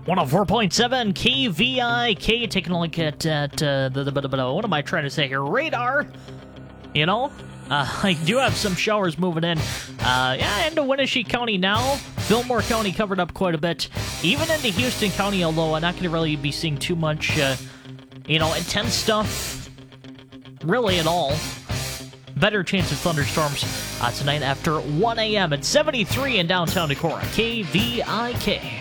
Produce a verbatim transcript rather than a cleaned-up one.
one oh four point seven K V I K, taking a look at, at uh, the, the, the, the, what am I trying to say here? Radar, you know? Uh, I do have some showers moving in. Uh, yeah, into Wenatchee County now. Fillmore County covered up quite a bit. Even into Houston County, although I'm not going to really be seeing too much, uh, you know, intense stuff, really at all. Better chance of thunderstorms uh, tonight after one a.m. It's seventy-three in downtown Decorah. K V I K.